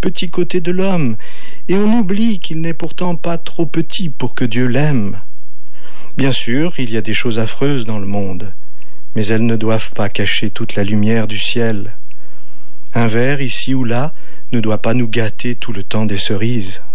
petit côté de l'homme, et on oublie qu'il n'est pourtant pas trop petit pour que Dieu l'aime. Bien sûr, il y a des choses affreuses dans le monde, mais elles ne doivent pas cacher toute la lumière du ciel. Un verre ici ou là ne doit pas nous gâter tout le temps des cerises.